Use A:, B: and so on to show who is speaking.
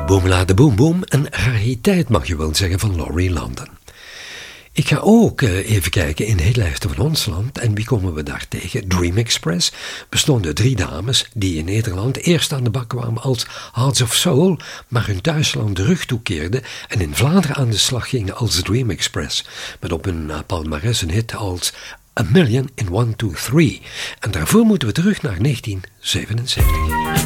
A: Boomla de Boom Boom, een rariteit mag je wel zeggen van Laurie London. Ik ga ook even kijken in de hitlijsten van ons land. En wie komen we daar tegen? Dream Express bestond uit 3 dames die in Nederland eerst aan de bak kwamen als Hearts of Soul, maar hun thuisland de rug toekeerden en in Vlaanderen aan de slag gingen als Dream Express. Met op hun palmarès een hit als A Million in 1, 2, 3. En daarvoor moeten we terug naar 1977.